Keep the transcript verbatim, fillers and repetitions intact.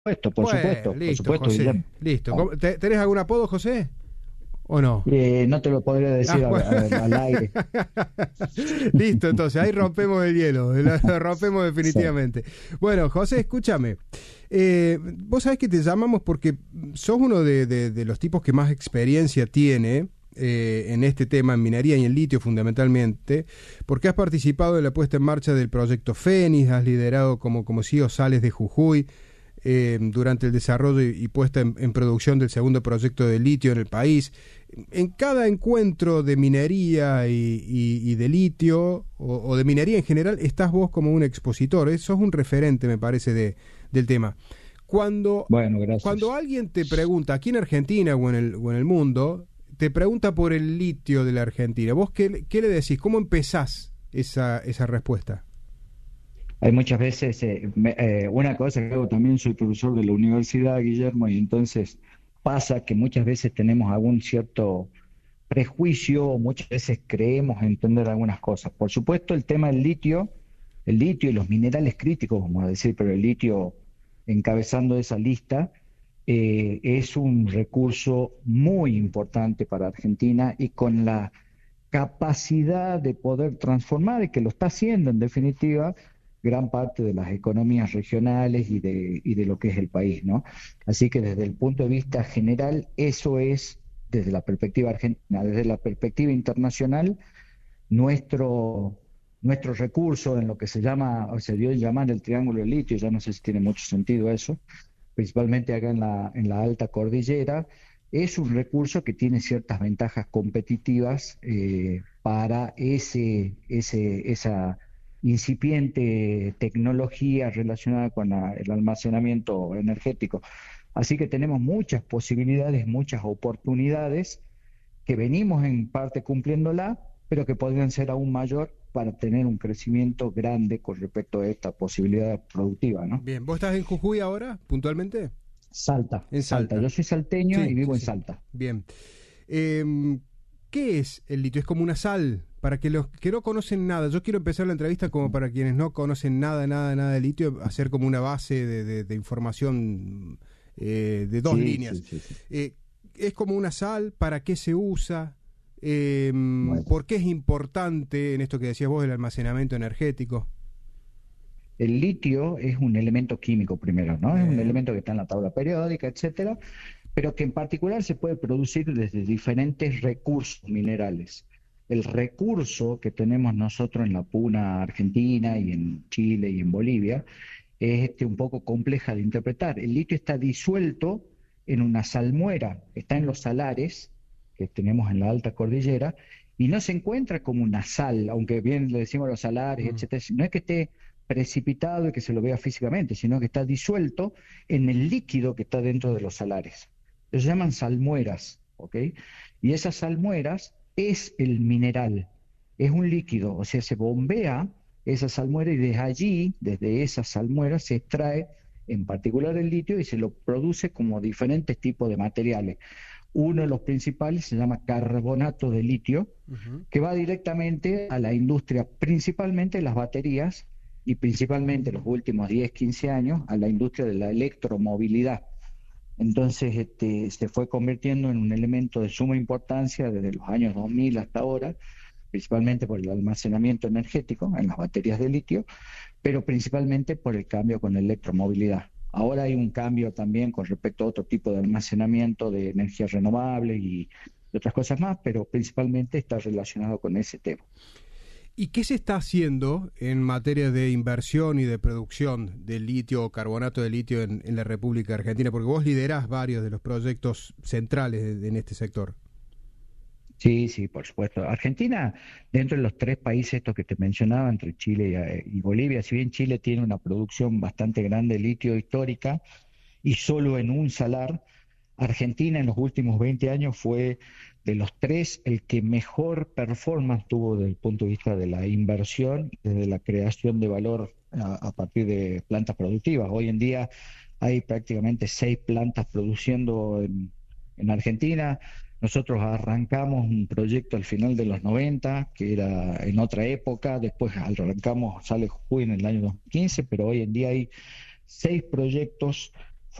supuesto, por Bueno, supuesto, por listo, supuesto, José, Guillermo. listo. Ah, ¿Cómo- te- ¿Tenés algún apodo, José? ¿O no? eh, no te lo podría Ah, decir a- bueno. a- al aire. Listo, entonces, ahí rompemos el hielo, lo lo rompemos Sí. definitivamente. Bueno, José, escúchame. Eh, vos sabés que te llamamos porque sos uno de, de- de los tipos que más experiencia tiene eh, en este tema, en minería y en litio fundamentalmente, porque has participado en la puesta en marcha del proyecto Fénix, has liderado como, como C E O Sales de Jujuy, eh, durante el desarrollo y, y puesta en, en producción del segundo proyecto de litio en el país. En cada encuentro de minería y, y- y de litio, o, o de minería en general, estás vos como un expositor, ¿eh? Sos un referente, me parece, de, del tema. Cuando, Bueno, cuando gracias. alguien te pregunta, aquí en Argentina o en el, o en el mundo, te pregunta por el litio de la Argentina, ¿vos qué, qué le decís? ¿Cómo empezás esa, esa respuesta? Hay muchas veces, eh, me- eh, una cosa que hago también, soy profesor de la universidad, Guillermo, y entonces pasa que muchas veces tenemos algún cierto prejuicio, o muchas veces creemos entender algunas cosas. Por supuesto, el tema del litio, el litio y los minerales críticos, vamos a decir, pero el litio encabezando esa lista, eh, es un recurso muy importante para Argentina y con la capacidad de poder transformar, y que lo está haciendo en definitiva, gran parte de las economías regionales y de, y de lo que es el país, ¿no? Así que desde el punto de vista general, eso es, desde la perspectiva argentina, desde la perspectiva internacional, nuestro, nuestro recurso en lo que se llama, o se dio en llamar el triángulo del litio, ya no sé si tiene mucho sentido eso, principalmente acá en la, en la alta cordillera, es un recurso que tiene ciertas ventajas competitivas eh, para ese, ese, esa incipiente tecnología relacionada con la- el almacenamiento energético. Así que tenemos muchas posibilidades, muchas oportunidades que venimos en parte cumpliéndola, pero que podrían ser aún mayor para tener un crecimiento grande con respecto a esta posibilidad productiva, ¿no? Bien, ¿vos estás en Jujuy ahora, puntualmente? Salta, En Salta. Salta. Yo soy salteño Sí, y vivo sí, en sí. Salta. Bien. Em, ¿Qué es el litio? Es como una sal. Para que los que no conocen nada, yo quiero empezar la entrevista como para quienes no conocen nada, nada, nada de litio, hacer como una base de, de- de información eh, de dos Sí, sí, líneas. sí, sí. Eh, ¿Es como una sal? ¿Para qué se usa? Em, Bueno, ¿Por qué es importante en esto que decías vos del almacenamiento energético? el litio es un elemento químico primero, ¿no? Es un Bien. elemento que está en la tabla periódica, etcétera, pero que en particular se puede producir desde diferentes recursos minerales. El recurso que tenemos nosotros en la puna argentina y en Chile y en Bolivia es este, un poco compleja de interpretar. El litio está disuelto en una salmuera, está en los salares que tenemos en la alta cordillera y no se encuentra como una sal, aunque bien le decimos los salares, Mm. etcétera. No es que esté precipitado y que se lo vea físicamente, sino que está disuelto en el líquido que está dentro de los salares. Se llaman salmueras, ¿ok? Y esas salmueras es el mineral, es un líquido, o sea, se bombea esa salmuera y desde allí, desde esa salmuera, se extrae en particular el litio y se lo produce como diferentes tipos de materiales. Uno de los principales se llama carbonato de litio, Ujú. que va directamente a la industria, principalmente las baterías y principalmente los últimos diez quince años a la industria de la electromovilidad. Entonces, este, se fue convirtiendo en un elemento de suma importancia desde los años dos mil hasta ahora, principalmente por el almacenamiento energético en las baterías de litio, pero principalmente por el cambio con la electromovilidad. Ahora hay un cambio también con respecto a otro tipo de almacenamiento de energías renovables y otras cosas más, pero principalmente está relacionado con ese tema. ¿Y qué se está haciendo en materia de inversión y de producción de litio o carbonato de litio en, en la República Argentina? Porque vos liderás varios de los proyectos centrales de- de- en este sector. Sí, sí, por supuesto. Argentina, dentro de los tres países estos que te mencionaba, entre Chile y, eh, y Bolivia, si bien Chile tiene una producción bastante grande de litio histórica y solo en un salar, Argentina en los últimos veinte años fue de los tres el que mejor performance tuvo desde el punto de vista de la inversión, desde la creación de valor a, a partir de plantas productivas. Hoy en día hay prácticamente seis plantas produciendo en, en Argentina. Nosotros arrancamos un proyecto al final de los noventa, que era en otra época, después arrancamos, sale Jujuy en el año dos mil quince, pero hoy en día hay seis proyectos